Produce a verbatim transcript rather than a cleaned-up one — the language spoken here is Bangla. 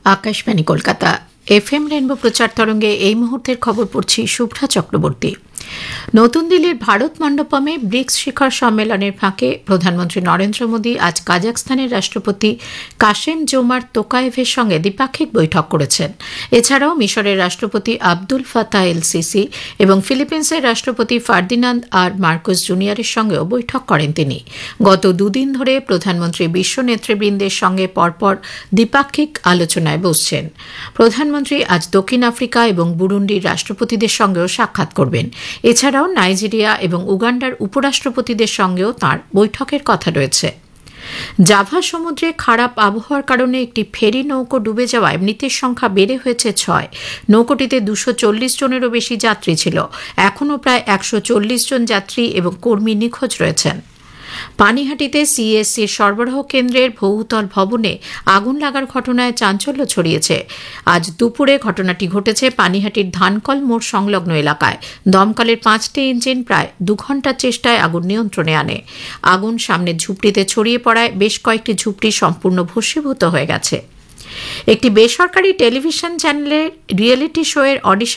আকাশবাণী কলকাতা এফএম রেনবো প্রচার তরঙ্গে এই মুহূর্তের খবর পড়ছি শুভ্রা চক্রবর্তী। নতুন দিল্লির ভারত মণ্ডপমে ব্রিক্স শিখর সম্মেলনের ফাঁকে প্রধানমন্ত্রী নরেন্দ্র মোদী আজ কাজাখস্তানের রাষ্ট্রপতি কাশেম জোমার্ট তোকায়েভের সঙ্গে দ্বিপাক্ষিক বৈঠক করেছেন। এছাড়াও মিশরের রাষ্ট্রপতি আব্দুল ফাতাহ এল সিসি এবং ফিলিপিন্সের রাষ্ট্রপতি ফার্দিনান্দ আর মার্কোস জুনিয়রের সঙ্গেও বৈঠক করেন তিনি। গত দুদিন ধরে প্রধানমন্ত্রী বিশ্ব নেতৃবৃন্দের সঙ্গে পরপর দ্বিপাক্ষিক আলোচনায় বসছেন। প্রধানমন্ত্রী আজ দক্ষিণ আফ্রিকা এবং বুরুন্ডির রাষ্ট্রপতিদের সঙ্গেও সাক্ষাৎ করবেন। এছাড়াও নাইজেরিয়া এবং উগান্ডার উপরাষ্ট্রপতিদের সঙ্গেও তাঁর বৈঠকের কথা রয়েছে। জাভা সমুদ্রে খারাপ আবহাওয়ার কারণে একটি ফেরি নৌকো ডুবে যাওয়ায় মৃতের সংখ্যা বেড়ে হয়েছে ছয়। নৌকোটিতে দুশো চল্লিশ জনেরও বেশি যাত্রী ছিল। এখনও প্রায় একশো চল্লিশ জন যাত্রী এবং কর্মী নিখোঁজ রয়েছেন। পানিহাটিতে সিএসসির সরবরাহ কেন্দ্রের বহুতল ভবনে আগুন লাগার ঘটনায় চাঞ্চল্য ছড়িয়েছে। আজ দুপুরে ঘটনাটি ঘটেছে পানিহাটির ধানকল মোড় সংলগ্ন এলাকায়। দমকলের পাঁচটি ইঞ্জিন প্রায় দু ঘন্টার চেষ্টায় আগুন নিয়ন্ত্রণে আনে। আগুন সামনের ঝুপড়িতে ছড়িয়ে পড়ায় বেশ কয়েকটি ঝুপড়ি সম্পূর্ণ ভস্মীভূত হয়ে গেছে। একটি বেসরকারি টেলিভিশন চ্যানেলের রিয়েলিটি শোয়ের অডিশন